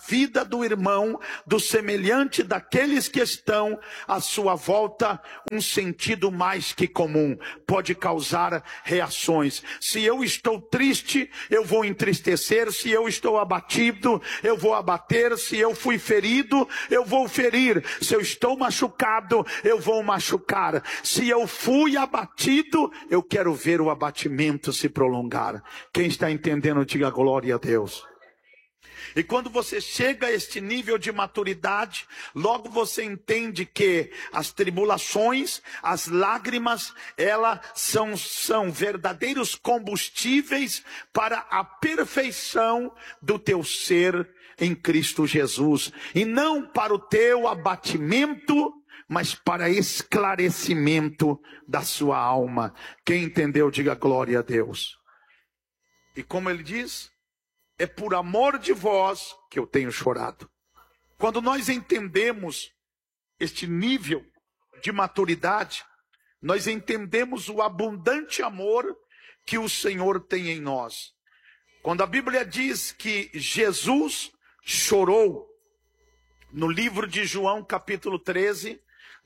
vida do irmão, do semelhante daqueles que estão à sua volta, um sentido mais que comum. Pode causar reações. Se eu estou triste, eu vou entristecer. Se eu estou abatido, eu vou abater. Se eu fui ferido, eu vou ferir. Se eu estou machucado, eu vou machucar. Se eu fui abatido, eu quero ver o abatimento se prolongar. Quem está entendendo, diga glória a Deus. E quando você chega a este nível de maturidade, logo você entende que as tribulações, as lágrimas, elas são verdadeiros combustíveis para a perfeição do teu ser em Cristo Jesus. E não para o teu abatimento, mas para esclarecimento da sua alma. Quem entendeu, diga glória a Deus. E como ele diz, é por amor de vós que eu tenho chorado. Quando nós entendemos este nível de maturidade, nós entendemos o abundante amor que o Senhor tem em nós. Quando a Bíblia diz que Jesus chorou, no livro de João, capítulo 13,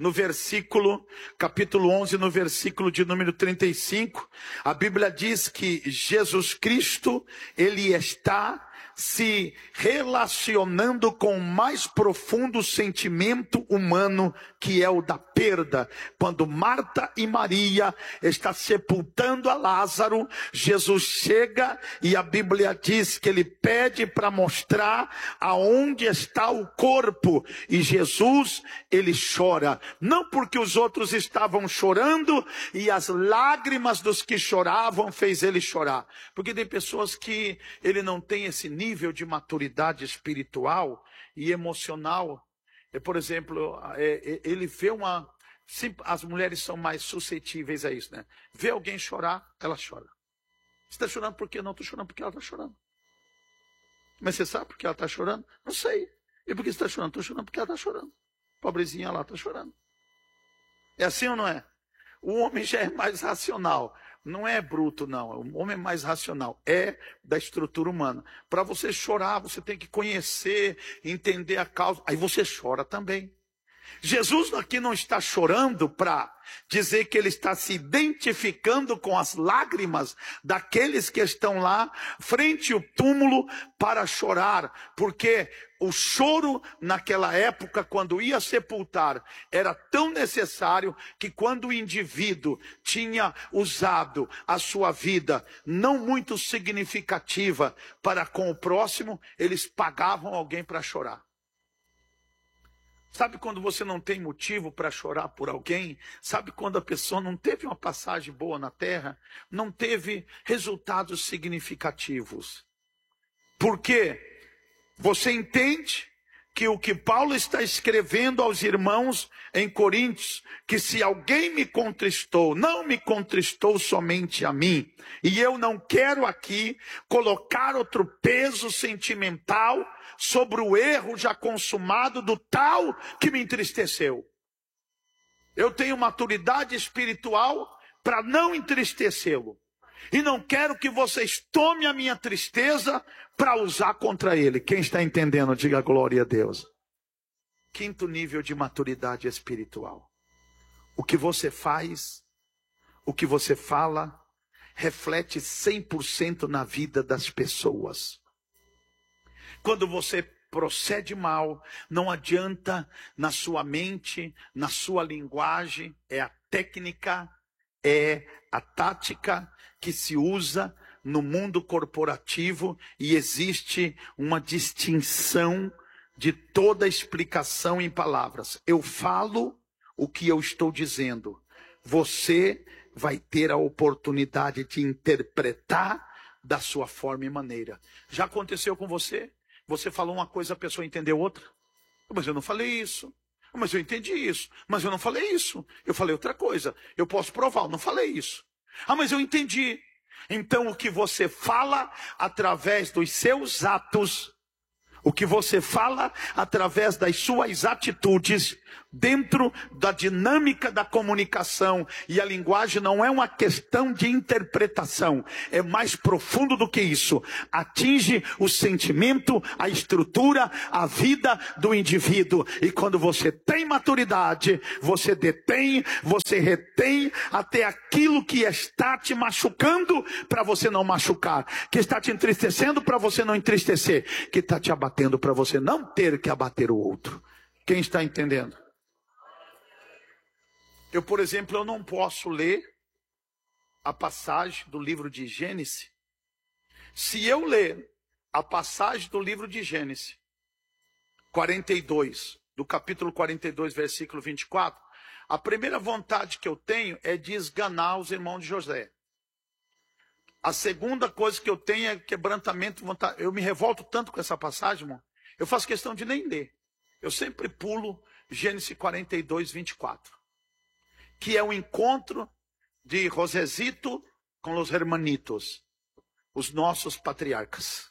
capítulo 11, no versículo de número 35, a Bíblia diz que Jesus Cristo, ele está se relacionando com o mais profundo sentimento humano, que é o da perda. Quando Marta e Maria estão sepultando a Lázaro, Jesus chega e a Bíblia diz que ele pede para mostrar aonde está o corpo. E Jesus, ele chora. Não porque os outros estavam chorando e as lágrimas dos que choravam fez ele chorar. Porque tem pessoas que ele não tem esse nível de maturidade espiritual e emocional. Por exemplo, ele vê as mulheres são mais suscetíveis a isso, né? Vê alguém chorar, ela chora. Você está chorando por quê? Não, estou chorando porque ela está chorando. Mas você sabe por que ela está chorando? Não sei. E por que você está chorando? Estou chorando porque ela está chorando. Pobrezinha lá está chorando. É assim ou não é? O homem já é mais racional. Não é bruto, não. O homem é mais racional. É da estrutura humana. Para você chorar, você tem que conhecer, entender a causa. Aí você chora também. Jesus aqui não está chorando para dizer que ele está se identificando com as lágrimas daqueles que estão lá frente ao túmulo para chorar, porque o choro naquela época, quando ia sepultar, era tão necessário que quando o indivíduo tinha usado a sua vida não muito significativa para com o próximo, eles pagavam alguém para chorar. Sabe quando você não tem motivo para chorar por alguém? Sabe quando a pessoa não teve uma passagem boa na terra? Não teve resultados significativos. Por quê? Você entende que o que Paulo está escrevendo aos irmãos em Coríntios, que se alguém me contristou, não me contristou somente a mim. E eu não quero aqui colocar outro peso sentimental sobre o erro já consumado do tal que me entristeceu. Eu tenho maturidade espiritual para não entristecê-lo. E não quero que vocês tomem a minha tristeza para usar contra ele. Quem está entendendo, diga glória a Deus. Quinto nível de maturidade espiritual. O que você faz, o que você fala, reflete 100% na vida das pessoas. Quando você procede mal, não adianta na sua mente, na sua linguagem, é a técnica, é a tática que se usa no mundo corporativo e existe uma distinção de toda explicação em palavras. Eu falo o que eu estou dizendo. Você vai ter a oportunidade de interpretar da sua forma e maneira. Já aconteceu com você? Você falou uma coisa, a pessoa entendeu outra? Mas eu não falei isso. Mas eu entendi isso. Mas eu não falei isso. Eu falei outra coisa. Eu posso provar, eu não falei isso. Ah, mas eu entendi. Então o que você fala através dos seus atos O que você fala através das suas atitudes, dentro da dinâmica da comunicação. E a linguagem não é uma questão de interpretação, é mais profundo do que isso. Atinge o sentimento, a estrutura, a vida do indivíduo. E quando você tem maturidade, você detém, você retém até aquilo que está te machucando para você não machucar, que está te entristecendo para você não entristecer, que está te abatendo para você não ter que abater o outro. Quem está entendendo? Eu, por exemplo, eu não posso ler a passagem do livro de Gênesis. Se eu ler a passagem do livro de Gênesis 42, do capítulo 42, versículo 24, a primeira vontade que eu tenho é de esganar os irmãos de José. A segunda coisa que eu tenho é quebrantamento de vontade. Eu me revolto tanto com essa passagem, irmão. Eu faço questão de nem ler. Eu sempre pulo Gênesis 42, 24. Que é o encontro de Josecito com os hermanitos, os nossos patriarcas.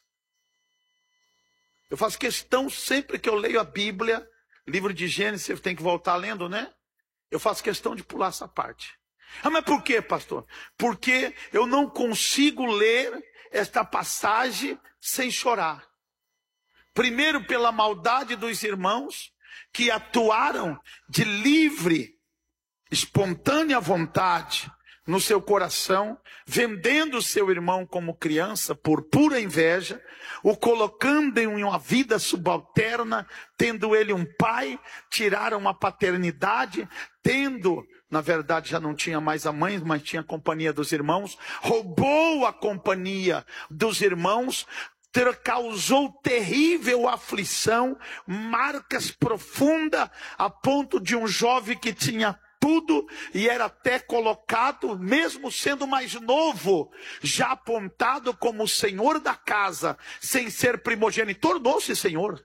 Eu faço questão sempre que eu leio a Bíblia, livro de Gênesis, você tem que voltar lendo, né? Eu faço questão de pular essa parte. Ah, mas por quê, pastor? Porque eu não consigo ler esta passagem sem chorar. Primeiro, pela maldade dos irmãos que atuaram de livre, espontânea vontade no seu coração, vendendo seu irmão como criança por pura inveja, o colocando em uma vida subalterna, tendo ele um pai, tiraram a paternidade, tendo, na verdade já não tinha mais a mãe, mas tinha a companhia dos irmãos, roubou a companhia dos irmãos, causou terrível aflição, marcas profundas, a ponto de um jovem que tinha tudo e era até colocado, mesmo sendo mais novo, já apontado como senhor da casa, sem ser primogênito, tornou-se senhor.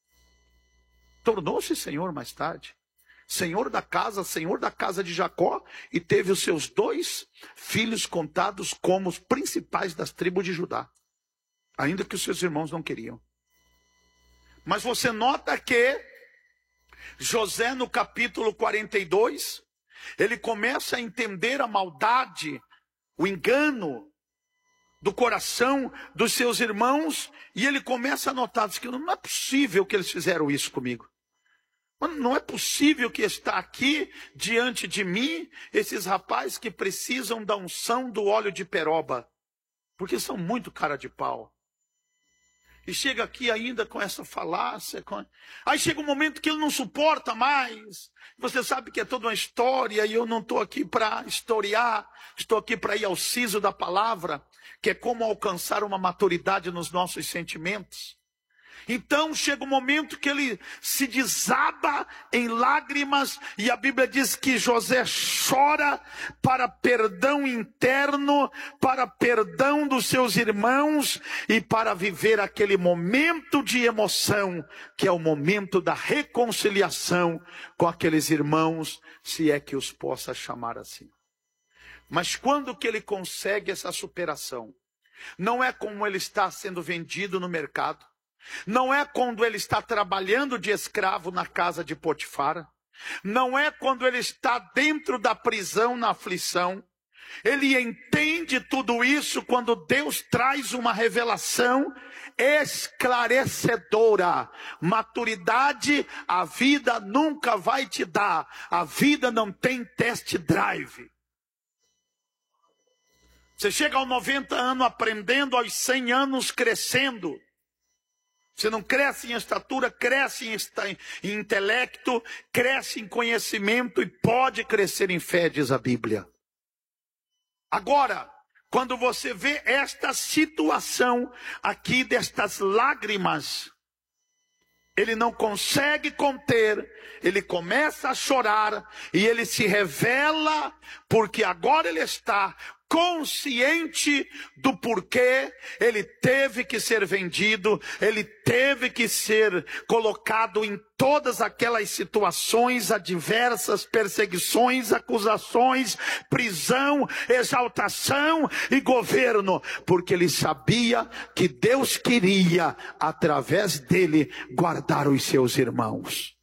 Tornou-se senhor mais tarde. Senhor da casa de Jacó, e teve os seus 2 filhos contados como os principais das tribos de Judá. Ainda que os seus irmãos não queriam. Mas você nota que José, no capítulo 42, ele começa a entender a maldade, o engano do coração dos seus irmãos, e ele começa a notar que não é possível que eles fizeram isso comigo. Não é possível que está aqui diante de mim esses rapazes que precisam da unção do óleo de peroba, porque são muito cara de pau. E chega aqui ainda com essa falácia. Aí chega um momento que ele não suporta mais. Você sabe que é toda uma história e eu não estou aqui para historiar. Estou aqui para ir ao siso da palavra, que é como alcançar uma maturidade nos nossos sentimentos. Então chega um momento que ele se desaba em lágrimas, e a Bíblia diz que José chora para perdão interno, para perdão dos seus irmãos e para viver aquele momento de emoção, que é o momento da reconciliação com aqueles irmãos, se é que os possa chamar assim. Mas quando que ele consegue essa superação? Não é como ele está sendo vendido no mercado. Não é quando ele está trabalhando de escravo na casa de Potifar. Não é quando ele está dentro da prisão na aflição. Ele entende tudo isso quando Deus traz uma revelação esclarecedora. Maturidade a vida nunca vai te dar. A vida não tem test drive. Você chega aos 90 anos aprendendo, aos 100 anos crescendo. Você não cresce em estatura, cresce em intelecto, cresce em conhecimento e pode crescer em fé, diz a Bíblia. Agora, quando você vê esta situação aqui destas lágrimas, ele não consegue conter, ele começa a chorar e ele se revela, porque agora ele está consciente do porquê ele teve que ser vendido, ele teve que ser colocado em todas aquelas situações adversas, perseguições, acusações, prisão, exaltação e governo, porque ele sabia que Deus queria, através dele, guardar os seus irmãos.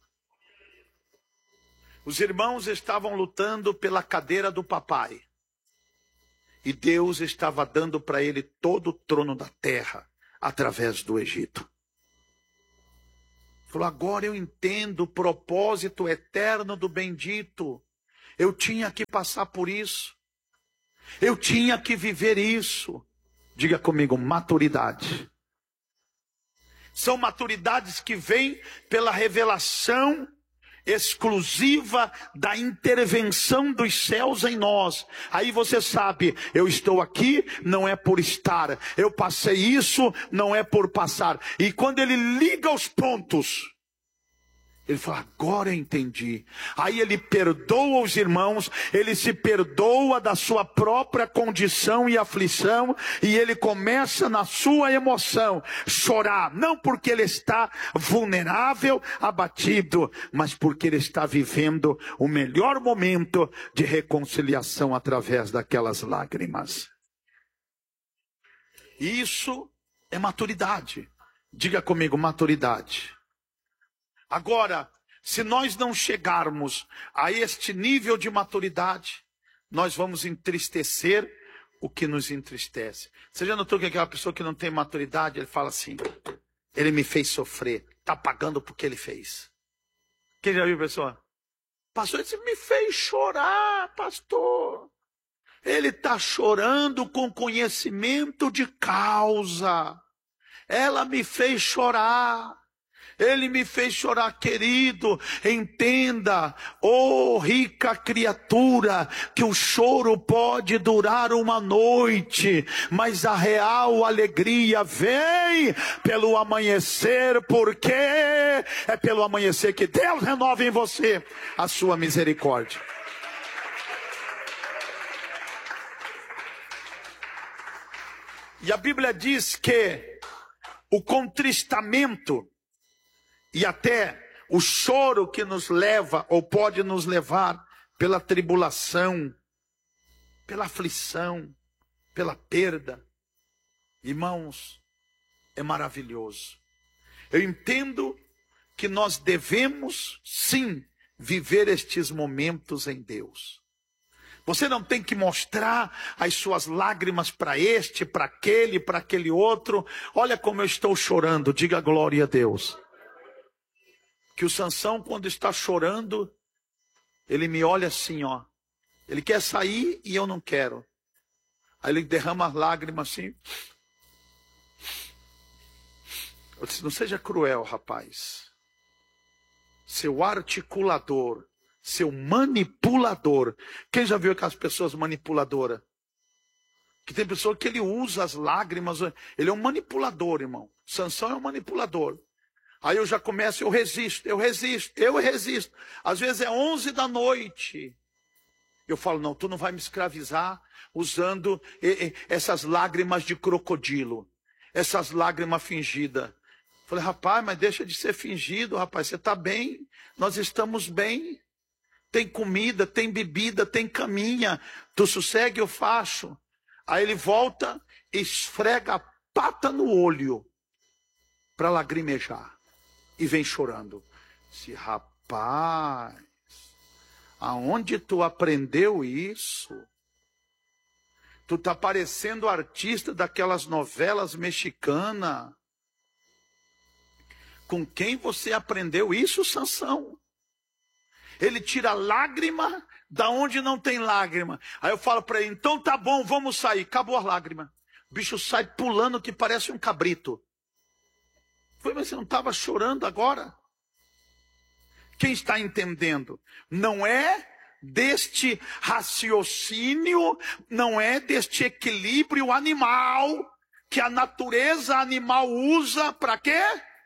Os irmãos estavam lutando pela cadeira do papai. E Deus estava dando para ele todo o trono da terra, através do Egito. Falou, agora eu entendo o propósito eterno do bendito. Eu tinha que passar por isso. Eu tinha que viver isso. Diga comigo, maturidade. São maturidades que vêm pela revelação exclusiva da intervenção dos céus em nós. Aí você sabe, eu estou aqui, não é por estar. Eu passei isso, não é por passar. E quando ele liga os pontos, ele fala, agora eu entendi. Aí ele perdoa os irmãos, ele se perdoa da sua própria condição e aflição, e ele começa na sua emoção chorar, não porque ele está vulnerável, abatido, mas porque ele está vivendo o melhor momento de reconciliação através daquelas lágrimas. Isso é maturidade. Diga comigo, maturidade. Agora, se nós não chegarmos a este nível de maturidade, nós vamos entristecer o que nos entristece. Você já notou que aquela pessoa que não tem maturidade, ele fala assim, ele me fez sofrer, está pagando por que ele fez. Quem já viu a pessoa? Pastor, ele me fez chorar, pastor. Ele está chorando com conhecimento de causa. Ela me fez chorar. Ele me fez chorar, querido. Entenda, oh rica criatura, que o choro pode durar uma noite, mas a real alegria vem pelo amanhecer, porque é pelo amanhecer que Deus renova em você a sua misericórdia. E a Bíblia diz que o contristamento e até o choro que nos leva, ou pode nos levar, pela tribulação, pela aflição, pela perda, irmãos, é maravilhoso. Eu entendo que nós devemos, sim, viver estes momentos em Deus. Você não tem que mostrar as suas lágrimas para este, para aquele outro. Olha como eu estou chorando, diga glória a Deus. Que o Sansão, quando está chorando, ele me olha assim, ó. Ele quer sair e eu não quero. Aí ele derrama as lágrimas assim. Eu disse, não seja cruel, rapaz. Seu articulador, seu manipulador. Quem já viu aquelas pessoas manipuladoras? Que tem pessoa que ele usa as lágrimas. Ele é um manipulador, irmão. Sansão é um manipulador. Aí eu já começo, eu resisto. Às vezes é 11 da noite. Eu falo, não, tu não vai me escravizar usando essas lágrimas de crocodilo. Essas lágrimas fingidas. Falei, rapaz, mas deixa de ser fingido, rapaz. Você está bem, nós estamos bem. Tem comida, tem bebida, tem caminha. Tu sossegue, eu faço. Aí ele volta, esfrega a pata no olho para lagrimejar. E vem chorando. Se rapaz, aonde tu aprendeu isso? Tu tá parecendo artista daquelas novelas mexicanas. Com quem você aprendeu isso, Sansão? Ele tira lágrima da onde não tem lágrima. Aí eu falo para ele, então tá bom, vamos sair. Acabou a lágrima. O bicho sai pulando que parece um cabrito. Mas você não estava chorando agora? Quem está entendendo? Não é deste raciocínio, não é deste equilíbrio animal, que a natureza animal usa para quê?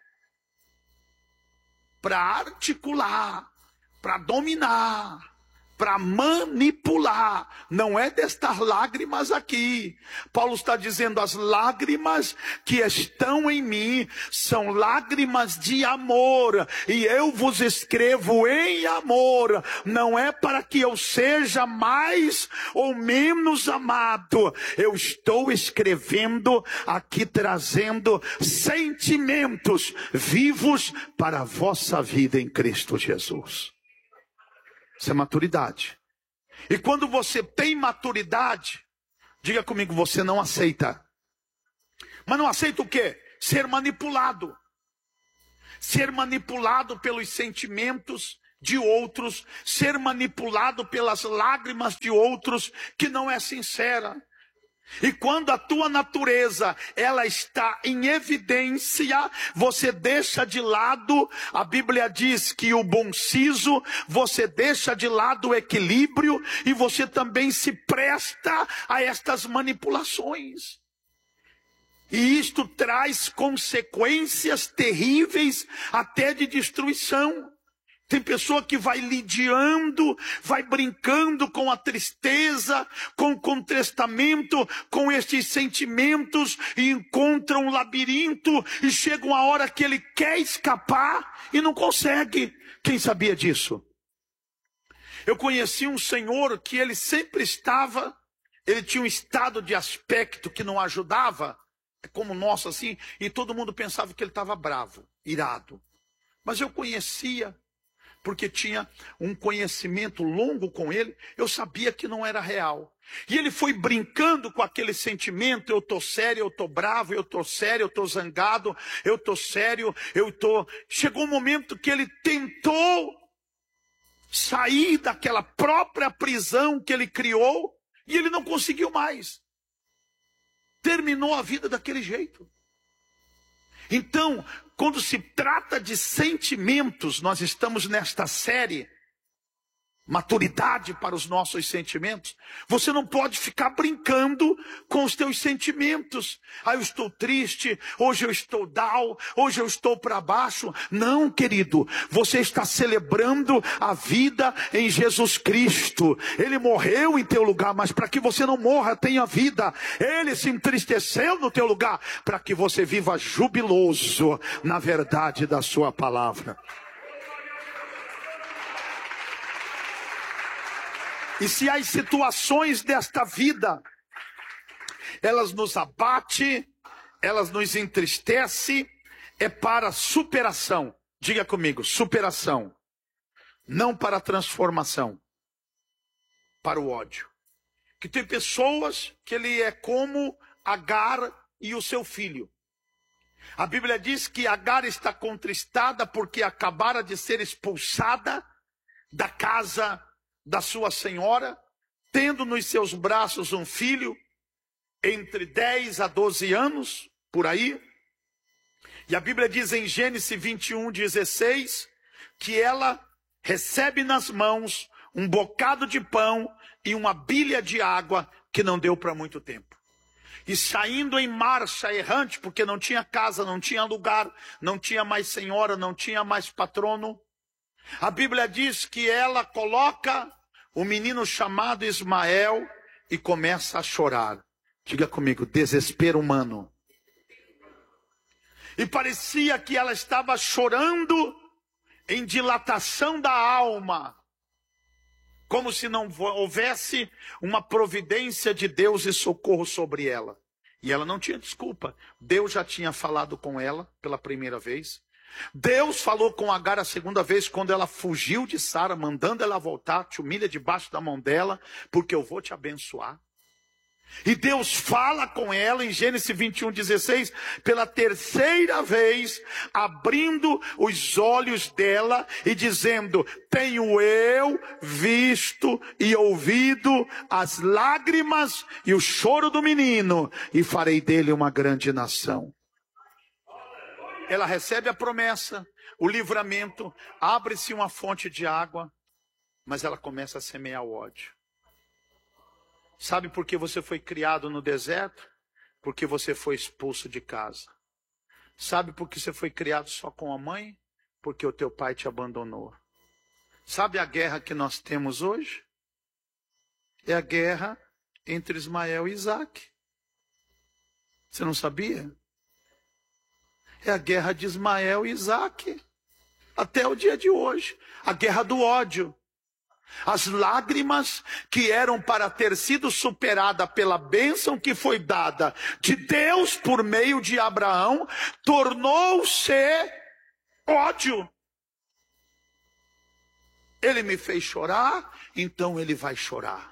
Para articular, para dominar, para manipular. Não é destas lágrimas aqui. Paulo está dizendo, as lágrimas que estão em mim são lágrimas de amor, e eu vos escrevo em amor. Não é para que eu seja mais ou menos amado. Eu estou escrevendo aqui, trazendo sentimentos vivos para a vossa vida em Cristo Jesus. Isso é maturidade. E quando você tem maturidade, diga comigo, você não aceita. Mas não aceita o quê? Ser manipulado. Ser manipulado pelos sentimentos de outros. Ser manipulado pelas lágrimas de outros, que não é sincera. E quando a tua natureza, ela está em evidência, você deixa de lado, a Bíblia diz que o bom siso, você deixa de lado o equilíbrio, e você também se presta a estas manipulações. E isto traz consequências terríveis, até de destruição. Tem pessoa que vai lidiando, vai brincando com a tristeza, com o contestamento, com estes sentimentos, e encontra um labirinto, e chega uma hora que ele quer escapar e não consegue. Quem sabia disso? Eu conheci um senhor que ele sempre ele tinha um estado de aspecto que não ajudava, como o nosso assim, e todo mundo pensava que ele estava bravo, irado. Mas eu conhecia, porque tinha um conhecimento longo com ele, eu sabia que não era real. E ele foi brincando com aquele sentimento, eu tô sério, eu tô bravo, eu tô sério, eu tô zangado, eu tô sério, Chegou um momento que ele tentou sair daquela própria prisão que ele criou, e ele não conseguiu mais. Terminou a vida daquele jeito. Então, quando se trata de sentimentos, nós estamos nesta série, maturidade para os nossos sentimentos. Você não pode ficar brincando com os teus sentimentos. Eu estou triste, hoje eu estou down, hoje eu estou para baixo. Não, querido, você está celebrando a vida em Jesus Cristo. Ele morreu em teu lugar, mas para que você não morra, tenha vida. Ele se entristeceu no teu lugar, para que você viva jubiloso na verdade da sua palavra. E se as situações desta vida, elas nos abatem, elas nos entristecem, é para superação. Diga comigo, superação. Não para transformação. Para o ódio. Que tem pessoas que ele é como Agar e o seu filho. A Bíblia diz que Agar está contristada porque acabara de ser expulsada da casa da sua senhora, tendo nos seus braços um filho, entre 10 a 12 anos, por aí. E a Bíblia diz em Gênesis 21:16, que ela recebe nas mãos um bocado de pão e uma bilha de água que não deu para muito tempo. E saindo em marcha errante, porque não tinha casa, não tinha lugar, não tinha mais senhora, não tinha mais patrono, a Bíblia diz que ela coloca o menino chamado Ismael e começa a chorar. Diga comigo, desespero humano. E parecia que ela estava chorando em dilatação da alma, como se não houvesse uma providência de Deus e socorro sobre ela. E ela não tinha desculpa. Deus já tinha falado com ela pela primeira vez. Deus falou com Agar a segunda vez, quando ela fugiu de Sara, mandando ela voltar. Te humilha debaixo da mão dela, porque eu vou te abençoar. E Deus fala com ela em Gênesis 21:16, pela terceira vez, abrindo os olhos dela e dizendo: tenho eu visto e ouvido as lágrimas e o choro do menino, e farei dele uma grande nação. Ela recebe a promessa, o livramento, abre-se uma fonte de água, mas ela começa a semear o ódio. Sabe por que você foi criado no deserto? Porque você foi expulso de casa. Sabe por que você foi criado só com a mãe? Porque o teu pai te abandonou. Sabe a guerra que nós temos hoje? É a guerra entre Ismael e Isaac. Você não sabia? É a guerra de Ismael e Isaac. Até o dia de hoje. A guerra do ódio. As lágrimas que eram para ter sido superada pela bênção que foi dada de Deus por meio de Abraão, tornou-se ódio. Ele me fez chorar, então ele vai chorar.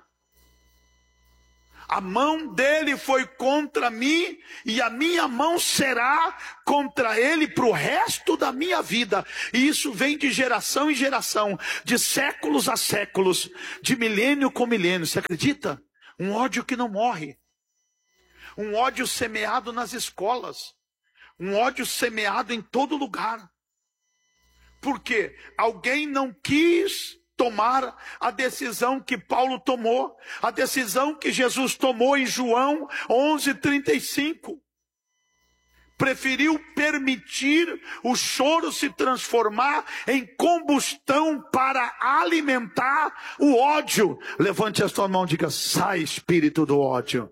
A mão dele foi contra mim e a minha mão será contra ele para o resto da minha vida. E isso vem de geração em geração, de séculos a séculos, de milênio com milênio. Você acredita? Um ódio que não morre. Um ódio semeado nas escolas. Um ódio semeado em todo lugar. Por quê? Alguém não quis tomar a decisão que Paulo tomou, a decisão que Jesus tomou em João 11:35. Preferiu permitir o choro se transformar em combustão para alimentar o ódio. Levante a sua mão e diga: sai, espírito do ódio.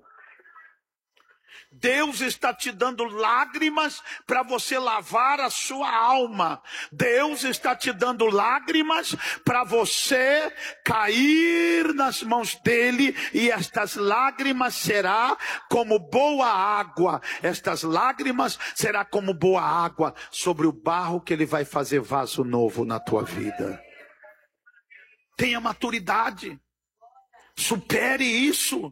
Deus está te dando lágrimas para você lavar a sua alma. Deus está te dando lágrimas para você cair nas mãos dele. E estas lágrimas será como boa água. Estas lágrimas será como boa água sobre o barro que ele vai fazer vaso novo na tua vida. Tenha maturidade. Supere isso.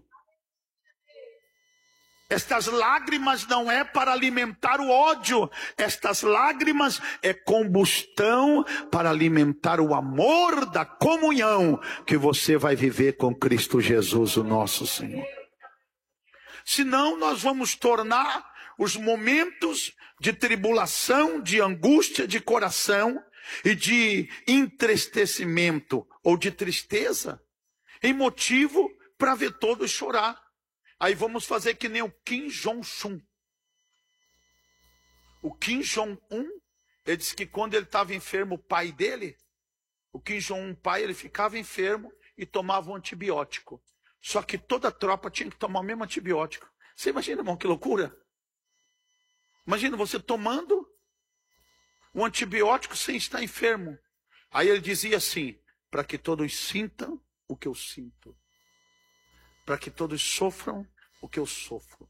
Estas lágrimas não é para alimentar o ódio. Estas lágrimas é combustão para alimentar o amor da comunhão que você vai viver com Cristo Jesus, o nosso Senhor. Senão nós vamos tornar os momentos de tribulação, de angústia de coração e de entristecimento ou de tristeza em motivo para ver todos chorar. Aí vamos fazer que nem o Kim Jong-un. O Kim Jong-un, ele disse que quando ele estava enfermo, o pai dele, o Kim Jong-un pai, ele ficava enfermo e tomava um antibiótico. Só que toda a tropa tinha que tomar o mesmo antibiótico. Você imagina, irmão, que loucura? Imagina você tomando um antibiótico sem estar enfermo. Aí ele dizia assim: para que todos sintam o que eu sinto. Para que todos sofram o que eu sofro.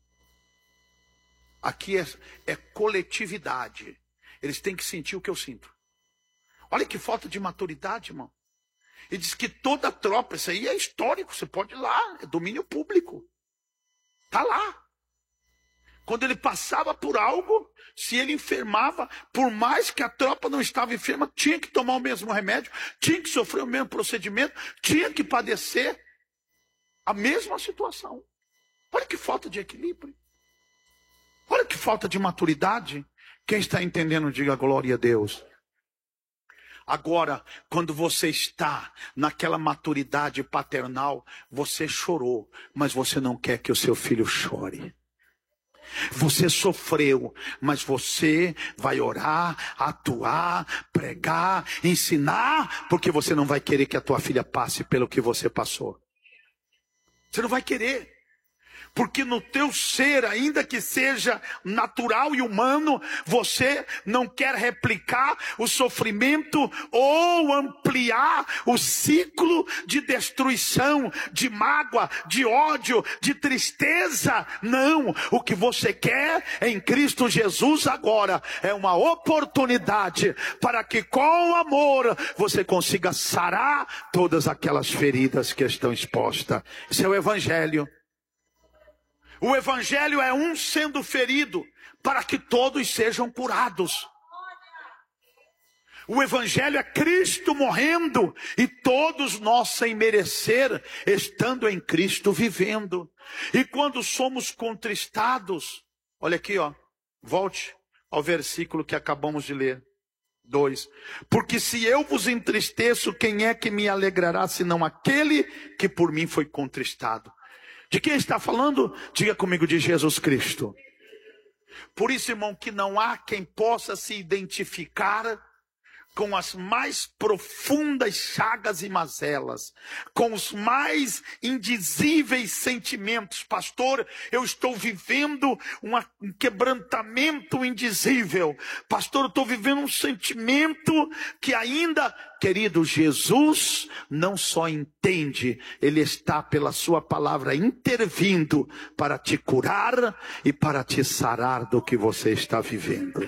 Aqui é coletividade. Eles têm que sentir o que eu sinto. Olha que falta de maturidade, irmão. Ele diz que toda a tropa, isso aí é histórico, você pode ir lá, é domínio público. Está lá. Quando ele passava por algo, se ele enfermava, por mais que a tropa não estava enferma, tinha que tomar o mesmo remédio, tinha que sofrer o mesmo procedimento, tinha que padecer a mesma situação. Olha que falta de equilíbrio. Olha que falta de maturidade. Quem está entendendo, diga glória a Deus. Agora, quando você está naquela maturidade paternal, você chorou, mas você não quer que o seu filho chore. Você sofreu, mas você vai orar, atuar, pregar, ensinar, porque você não vai querer que a tua filha passe pelo que você passou. Você não vai querer. Porque no teu ser, ainda que seja natural e humano, você não quer replicar o sofrimento ou ampliar o ciclo de destruição, de mágoa, de ódio, de tristeza. Não, o que você quer em Cristo Jesus agora é uma oportunidade para que com amor você consiga sarar todas aquelas feridas que estão expostas. Esse é o Evangelho. O Evangelho é um sendo ferido para que todos sejam curados. O Evangelho é Cristo morrendo e todos nós sem merecer, estando em Cristo vivendo. E quando somos contristados, olha aqui, ó, volte ao versículo que acabamos de ler. 2. Porque se eu vos entristeço, quem é que me alegrará, senão aquele que por mim foi contristado? De quem está falando? Diga comigo, de Jesus Cristo. Por isso, irmão, que não há quem possa se identificar com as mais profundas chagas e mazelas, com os mais indizíveis sentimentos. Pastor, eu estou vivendo um quebrantamento indizível. Pastor, eu estou vivendo um sentimento que ainda... Querido, Jesus não só entende, Ele está pela sua palavra intervindo para te curar e para te sarar do que você está vivendo.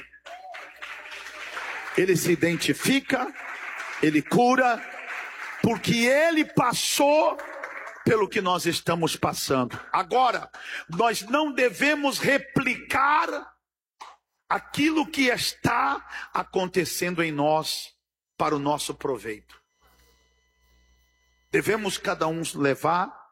Ele se identifica, Ele cura, porque Ele passou pelo que nós estamos passando. Agora, nós não devemos replicar aquilo que está acontecendo em nós para o nosso proveito. Devemos cada um levar